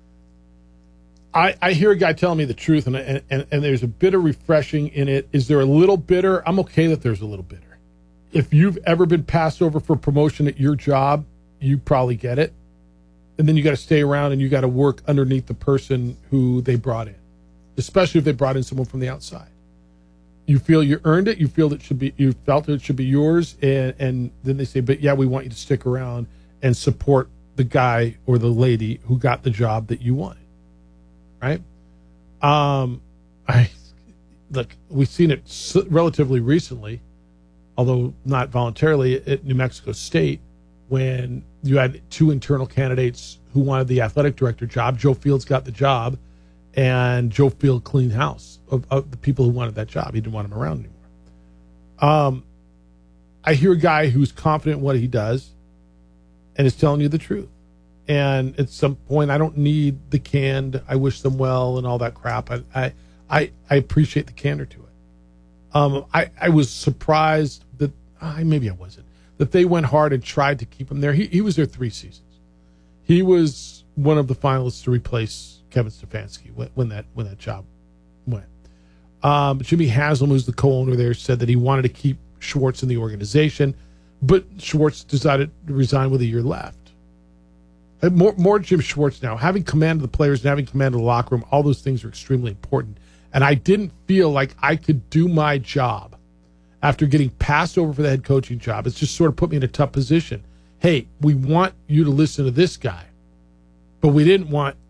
I, I hear a guy telling me the truth, and, and and there's a bit of refreshing in it. Is there a little bitter? I'm okay that there's a little bitter. If you've ever been passed over for promotion at your job, you probably get it. And then you got to stay around and you got to work underneath the person who they brought in, especially if they brought in someone from the outside. You feel you earned it. You feel it should be. You felt it should be yours, and and then they say, but yeah, we want you to stick around and support the guy or the lady who got the job that you wanted, right? Um, I look, we've seen it relatively recently, although not voluntarily, at New Mexico State, when you had two internal candidates who wanted the athletic director job. Joe Fields got the job, and Joe Field cleaned house of, of the people who wanted that job. He didn't want them around anymore. Um, I hear a guy who's confident in what he does and is telling you the truth. And at some point, I don't need the canned, I wish them well and all that crap. I I, I, I appreciate the candor to it. Um, I, I was surprised that, uh, maybe I wasn't, that they went hard and tried to keep him there. He, he was there three seasons. He was one of the finalists to replace Kevin Stefanski when, when that when that job went. Um, Jimmy Haslam, who's the co-owner there, said that he wanted to keep Schwartz in the organization, but Schwartz decided to resign with a year left. More, more Jim Schwartz now. Having command of the players and having command of the locker room, all those things are extremely important. And I didn't feel like I could do my job after getting passed over for the head coaching job. It's just sort of put me in a tough position. Hey, we want you to listen to this guy, but we didn't want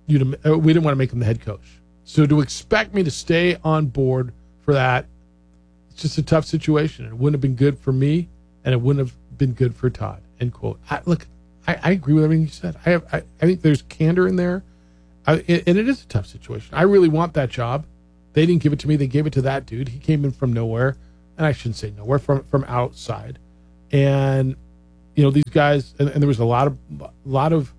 you to. Uh, we didn't want to make him the head coach. So to expect me to stay on board for that, it's just a tough situation. It wouldn't have been good for me, and it wouldn't have been good for Todd. End quote. I, look, I, I agree with everything you said. I have. I, I think there's candor in there, I, and it is a tough situation. I really want that job. They didn't give it to me. They gave it to that dude. He came in from nowhere, and I shouldn't say nowhere, from from outside. And you know, these guys, and, and there was a lot of, a lot of,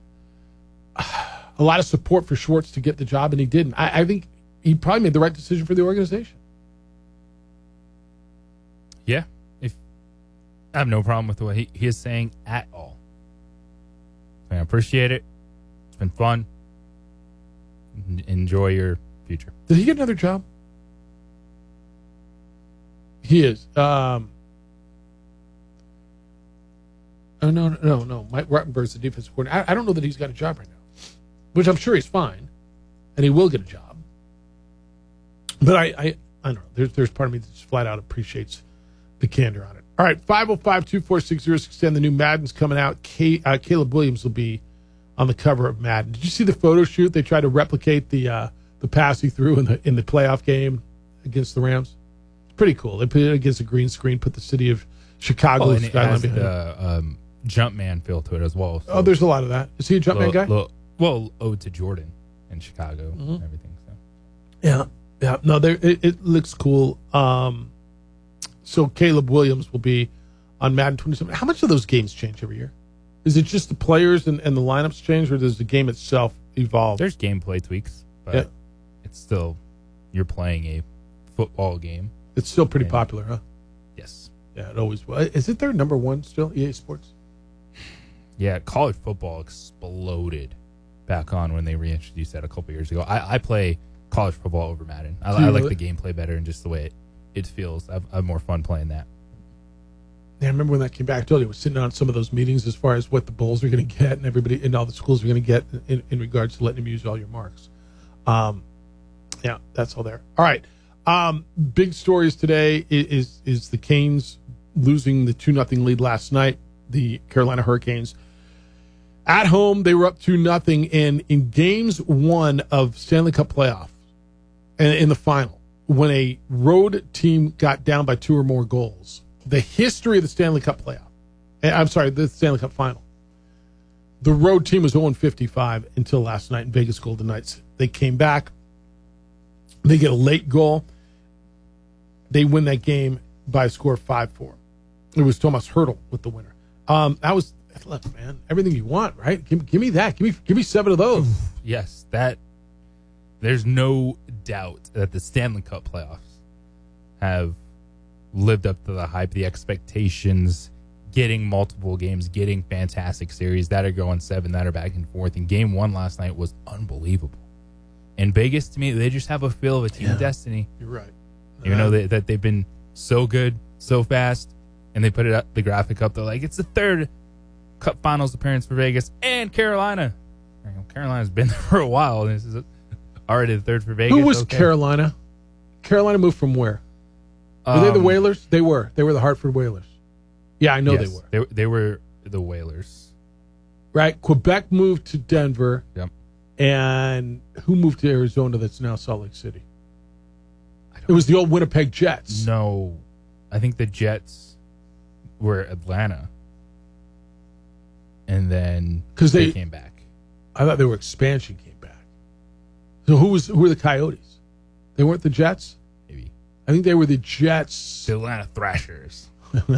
a lot of support for Schwartz to get the job, and he didn't. I, I think he probably made the right decision for the organization. Yeah, if I have no problem with what he, he is saying at all. I appreciate it. It's been fun. N- enjoy your future. Did he get another job? He is. Um, oh, no, no, no, no. Mike Ruttenberg's the defensive coordinator. I, I don't know that he's got a job right now, which I'm sure he's fine, and he will get a job. But I, I, I don't know. There's, there's part of me that just flat out appreciates the candor on it. All right, five oh five, two four six, zero six one zero. The new Madden's coming out. K, uh, Caleb Williams will be on the cover of Madden. Did you see the photo shoot? They tried to replicate the uh, the pass he threw in the in the playoff game against the Rams. It's pretty cool. They put it against a green screen, put the city of Chicago Oh, and it skyline has behind it. the um, Jumpman feel to it as well. So Oh, there's a lot of that. Is he a Jumpman little- guy? little- well, ode to Jordan in Chicago Mhm. and everything. So. Yeah, yeah. No, there it, it looks cool. Um, so Caleb Williams will be on Madden twenty-seven. How much do those games change every year? Is it just the players and, and the lineups change, or does the game itself evolve? There's gameplay tweaks, but Yeah. it's still you're playing a football game. It's still pretty And- popular, huh? Yes. Yeah, it always was. Is it their number one still? E A Sports. Yeah, college football exploded back on when they reintroduced that a couple years ago. I, I play college football over Madden. I, Do you I like really? the gameplay better and just the way it, it feels. I've, I have more fun playing that. Yeah, I remember when that came back. I told you I was sitting on some of those meetings as far as what the Bulls are going to get and everybody and all the schools are going to get in, in regards to letting them use all your marks. Um, yeah, that's all there. All right. Um, big stories today is, is is the Canes losing the two nothing lead last night. The Carolina Hurricanes at home, they were up two nothing, and in games one of Stanley Cup playoff, and in the final, when a road team got down by two or more goals, the history of the Stanley Cup playoff, eh, I'm sorry, the Stanley Cup final, the road team was oh and fifty-five until last night in Vegas Golden Knights. They came back. They get a late goal. They win that game by a score of five four. It was Thomas Hertl with the winner. Um, that was, look, man, everything you want, right? Give, give me that. Give me give me seven of those. Yes, that there's no doubt that the Stanley Cup playoffs have lived up to the hype, the expectations, getting multiple games, getting fantastic series that are going seven, that are back and forth. And game one last night was unbelievable. And Vegas, to me, they just have a feel of a team Yeah. of destiny. You're right. You know, they, that they've been so good, so fast, and they put it up, the graphic up. They're like, it's the third Cup Finals appearance for Vegas and Carolina. You know, Carolina's been there for a while, and this is already the third for Vegas. Who was Okay. Carolina? Carolina moved from where? Were they the Um, Whalers? They were. They were the Hartford Whalers. Yeah, I know yes, they were. They, they were the Whalers. Right. Quebec moved to Denver. Yep. And who moved to Arizona that's now Salt Lake City? It was the old Winnipeg Jets. No, I think the Jets were Atlanta, and then 'Cause they, they- came back. I thought they were expansion came back. So who was who were the Coyotes? They weren't the Jets? Maybe. I think they were the Jets. The Atlanta Thrashers.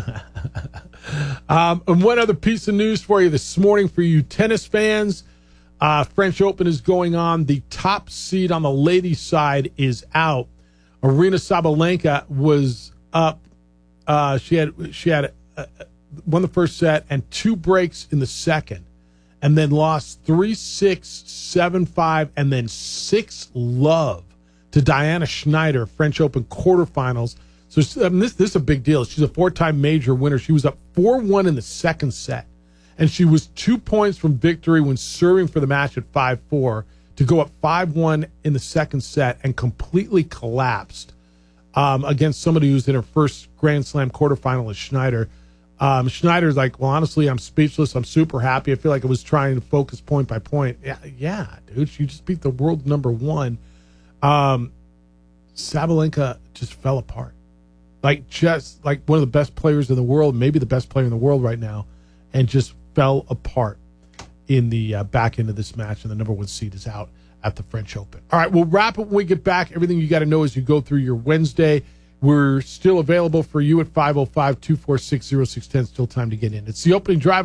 Um, and one other piece of news for you this morning for you tennis fans. Uh, French Open is going on. The top seed on the ladies' side is out. Arina Sabalenka was up. Uh, she had she had uh, won the first set and two breaks in the second, and then lost three six, seven five, and then six love to Diana Schneider, French Open quarterfinals. So I mean, this this is a big deal. She's a four-time major winner. She was up four one in the second set, and she was two points from victory when serving for the match at five four to go up five one in the second set and completely collapsed um, against somebody who's in her first Grand Slam quarterfinal as Schneider. Um, Schneider's like, well, honestly, I'm speechless. I'm super happy. I feel like I was trying to focus point by point. Yeah, yeah, dude. You just beat the world number one. Um, Sabalenka just fell apart. Like, just like one of the best players in the world, maybe the best player in the world right now, and just fell apart in the uh, back end of this match, and the number one seed is out at the French Open. All right, we'll wrap it when we get back. Everything you got to know as you go through your Wednesday. We're still available for you at five oh five, two four six, oh six one oh. Still time to get in. It's the opening drive.